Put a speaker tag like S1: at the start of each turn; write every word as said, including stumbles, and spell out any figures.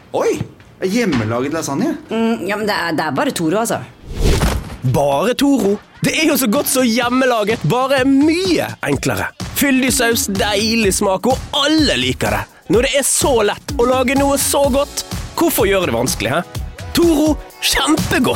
S1: Oi, hjemmelaget lasagne.
S2: Mm, ja, men det er, det er bare Toro, altså.
S3: Bare Toro? Det er jo så godt så hjemmelaget, bare mye enklere. Fyldig saus, deilig smak, og alle liker det. Når det er så lett å lage noe så godt, hvorfor gjøre det vanskelig, hæ? Toro, kjempegodt!